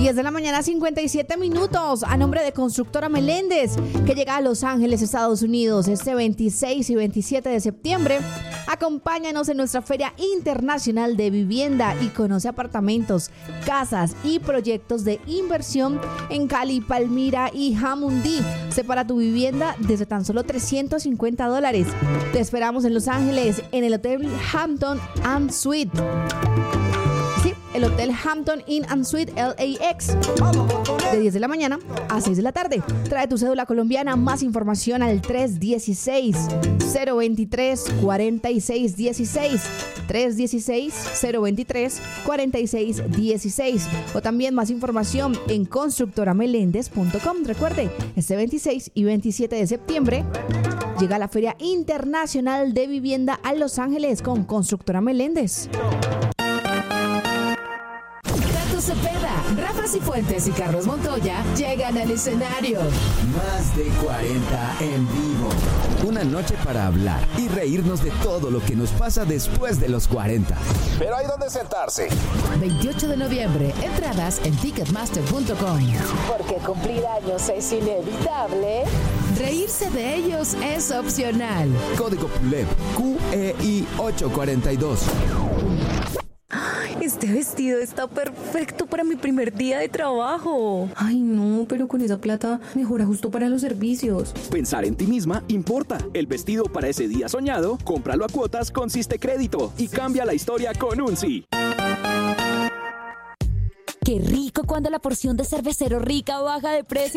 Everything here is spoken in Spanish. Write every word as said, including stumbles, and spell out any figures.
diez de la mañana, cincuenta y siete minutos, a nombre de Constructora Meléndez, que llega a Los Ángeles, Estados Unidos, este veintiséis y veintisiete de septiembre. Acompáñanos en nuestra Feria Internacional de Vivienda y conoce apartamentos, casas y proyectos de inversión en Cali, Palmira y Jamundí. Separa tu vivienda desde tan solo trescientos cincuenta dólares. Te esperamos en Los Ángeles, en el Hotel Hampton and Suite. Sí, el Hotel Hampton Inn and Suite L A X, de diez de la mañana a seis de la tarde. Trae tu cédula colombiana. Más información al tres uno seis, cero dos tres, cuatro seis uno seis, tres uno seis, cero dos tres, cuatro seis uno seis, o también más información en constructora meléndez punto com. Recuerde, este veintiséis y veintisiete de septiembre llega la Feria Internacional de Vivienda a Los Ángeles con Constructora Meléndez. Cepeda, Rafa Cifuentes y Carlos Montoya llegan al escenario. Más de cuarenta en vivo. Una noche para hablar y reírnos de todo lo que nos pasa después de los cuarenta. Pero hay donde sentarse. veintiocho de noviembre, entradas en ticketmaster punto com. Porque cumplir años es inevitable. Reírse de ellos es opcional. Código P U L E P Q E I ocho cuatro dos. Este vestido está perfecto para mi primer día de trabajo. Ay, no, pero con esa plata mejora justo para los servicios. Pensar en ti misma importa. El vestido para ese día soñado, cómpralo a cuotas con Siste Crédito y cambia la historia con un sí. Qué rico cuando la porción de Cervecero Rica baja de precio.